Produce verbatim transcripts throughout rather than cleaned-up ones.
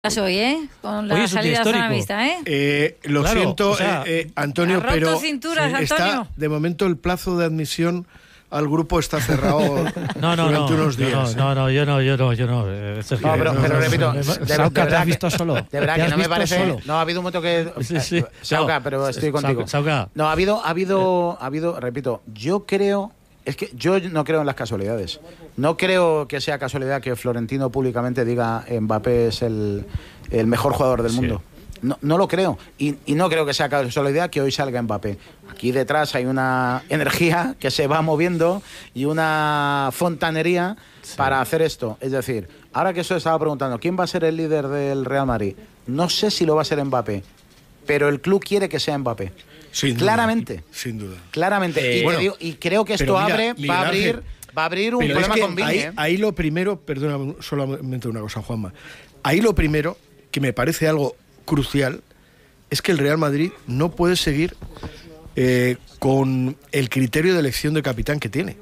Hoy, ¿eh? Con la Hoy salida a zona mixta, ¿eh? Eh, lo claro, siento, o sea, eh, eh, Antonio, ha roto pero cinturas, sí, Antonio. está, de momento el plazo de admisión al grupo está cerrado no, no, durante no, unos días. No, no, no, yo no, yo no, yo no. Eh, Sergio, No, pero, no, pero no, repito, no, de, de, Sauca, de ¿te has que- visto solo? De verdad ¿Te que has no me visto parece. solo? No, ha habido un momento que. Sí, sí. Sauca, No, pero estoy Sauca, contigo. Sauca. No, ha habido, ha habido, ha habido, repito, yo creo. Es que yo no creo en las casualidades. No creo que sea casualidad que Florentino públicamente diga Mbappé es el, el mejor jugador del Sí. mundo. No, no lo creo. Y, y no creo que sea casualidad que hoy salga Mbappé. Aquí detrás hay una energía que se va moviendo y una fontanería sí. para hacer esto. Es decir, ahora que eso estaba preguntando, ¿quién va a ser el líder del Real Madrid? No sé si lo va a ser Mbappé, pero el club quiere que sea Mbappé. Sin claramente. Duda, sin duda. Claramente. Eh, y, bueno, digo, y creo que esto mira, abre, Miguel va a abrir, Ángel, va a abrir un pero problema es que con Vini. ahí, ¿eh? ahí lo primero, perdona solamente una cosa, Juanma. Ahí lo primero, que me parece algo crucial, es que el Real Madrid no puede seguir eh, con el criterio de elección de capitán que tiene.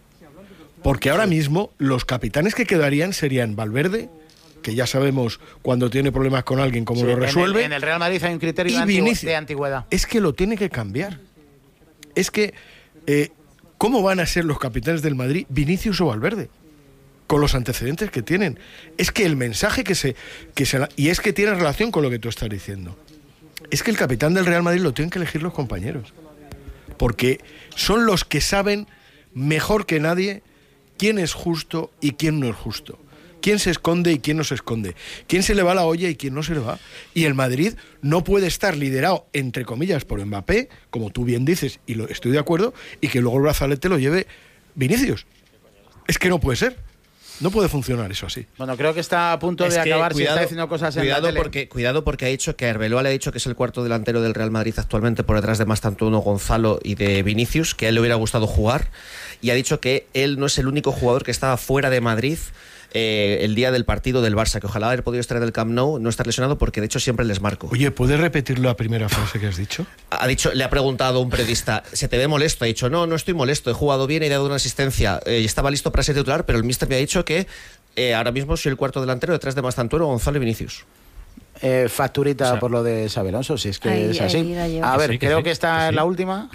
Porque ahora mismo los capitanes que quedarían serían Valverde, que ya sabemos cuando tiene problemas con alguien cómo Sí, lo en el- resuelve. En el, Real Madrid hay un criterio y de, antigua- Vinicius. de antigüedad. Es que lo tiene que cambiar. Es que, eh, ¿cómo van a ser los capitanes del Madrid Vinicius o Valverde? Con los antecedentes que tienen. Es que el mensaje que se, que se... Y es que tiene relación con lo que tú estás diciendo. Es que el capitán del Real Madrid lo tienen que elegir los compañeros. Porque son los que saben mejor que nadie quién es justo y quién no es justo. Quién se esconde y quién no se esconde. Quién se le va la olla y quién no se le va. Y el Madrid no puede estar liderado, entre comillas, por Mbappé, como tú bien dices, y lo, estoy de acuerdo, y que luego el brazalete lo lleve Vinicius. Es que no puede ser. No puede funcionar eso así. Bueno, creo que está a punto Es de que acabar cuidado, si está diciendo cosas en cuidado la tele. porque Cuidado porque ha dicho que Arbeloa le ha dicho que es el cuarto delantero del Real Madrid actualmente por detrás de Mastantuono, Gonzalo y de Vinicius, que a él le hubiera gustado jugar, y ha dicho que él no es el único jugador que estaba fuera de Madrid eh, el día del partido del Barça, que ojalá haber podido estar en el Camp Nou, no estar lesionado, porque de hecho siempre les marco. Oye, ¿puedes repetir la primera frase que has dicho? Ha dicho, le ha preguntado a un periodista, ¿se te ve molesto? Ha dicho, no, no estoy molesto, he jugado bien, he dado una asistencia, eh, estaba listo para ser titular, pero el míster me ha dicho que eh, ahora mismo soy el cuarto delantero detrás de Mastantuono, Gonzalo y Vinicius. Eh, facturita O sea, por lo de Xabi Alonso, si es que ahí, es así. ahí la llevo. A ver, Que sí, que creo sí, que esta que es sí. la última.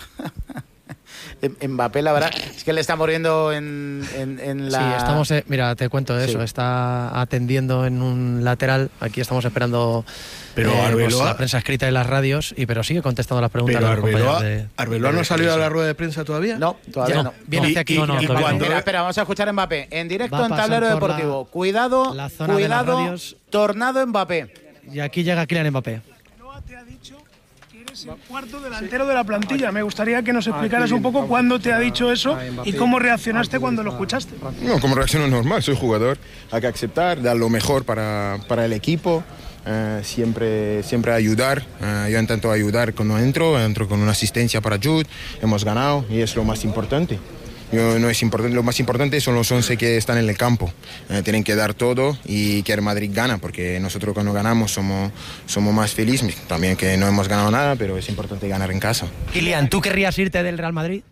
Mbappé, la verdad, es que le está muriendo en, en, en la... Sí, estamos, eh, mira, te cuento eso, Sí. está atendiendo en un lateral, aquí estamos esperando Pero eh, pues, Arbeloa- la prensa escrita y las radios, y pero sigue contestando las preguntas Pero de los Arbeloa, compañeros de- ¿Arbeloa no ha salido a la rueda de prensa todavía? No, todavía Ya no. viene Y- hacia aquí, y- no, no, y todavía cuando- no. Mira, espera, vamos a escuchar a Mbappé. En directo Va a en pasar Tablero por la- Deportivo. Cuidado, la zona de las cuidado, radios. tornado Mbappé. Y aquí llega Kylian Mbappé. Te ha dicho que eres el cuarto delantero de la plantilla. Me gustaría que nos explicaras un poco cuándo te ha dicho eso y cómo reaccionaste cuando lo escuchaste. No, como reacciono normal, soy jugador, hay que aceptar, dar lo mejor para, para el equipo, eh, siempre, siempre ayudar, eh, yo intento ayudar cuando entro, entro con una asistencia para Jude, hemos ganado y es lo más importante. Yo, no es importante, lo más importante son los once que están en el campo, eh, tienen que dar todo y que el Madrid gana, porque nosotros cuando ganamos somos, somos más felices, también que no hemos ganado nada, pero es importante ganar en casa. Kylian, ¿tú querrías irte del Real Madrid?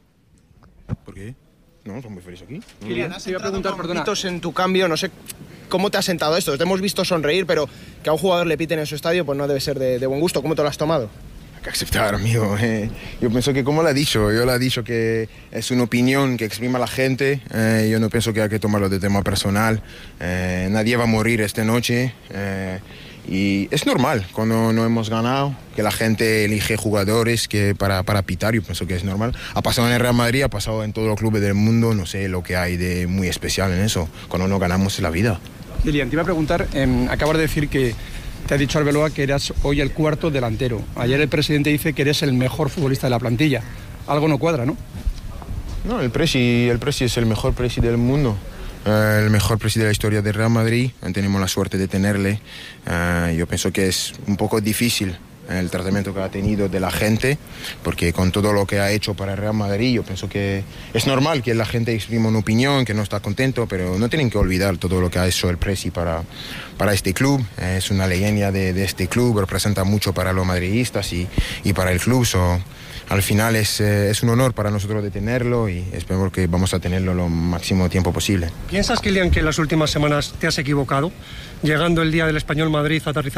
¿Por qué? No, soy muy feliz aquí. Kylian, te iba a preguntar por gritos en tu cambio, no sé cómo te ha sentado esto. Te hemos visto sonreír, pero que a un jugador le piten en su estadio, pues no debe ser de, de buen gusto. ¿Cómo te lo has tomado? Hay que aceptar, amigo. Eh, yo pienso que, como lo ha dicho, yo le he dicho que es una opinión que exprima la gente. Eh, yo no pienso que hay que tomarlo de tema personal. Eh, nadie va a morir esta noche. Eh, y es normal, cuando no hemos ganado, que la gente elige jugadores que para, para pitar. Yo pienso que es normal. Ha pasado en el Real Madrid, ha pasado en todos los clubes del mundo. No sé lo que hay de muy especial en eso. Cuando no ganamos en la vida. Kylian, te iba a preguntar, eh, acabas de decir que te ha dicho Arbeloa que eras hoy el cuarto delantero. Ayer el presidente dice que eres el mejor futbolista de la plantilla. Algo no cuadra, ¿no? No, el Presi, el Presi es el mejor Presi del mundo. Uh, el mejor Presi de la historia del Real Madrid. Tenemos la suerte de tenerle. Uh, yo pienso que es un poco difícil el tratamiento que ha tenido de la gente, porque con todo lo que ha hecho para el Real Madrid, yo pienso que es normal que la gente exprima una opinión, que no está contento, pero no tienen que olvidar todo lo que ha hecho el Presi para, para este club. Es una leyenda de, de este club, representa mucho para los madridistas y, y para el club. So, al final es, eh, es un honor para nosotros de tenerlo y esperemos que vamos a tenerlo lo máximo tiempo posible. ¿Piensas, Kylian, que en las últimas semanas te has equivocado? Llegando el día del Español Madrid, aterrizando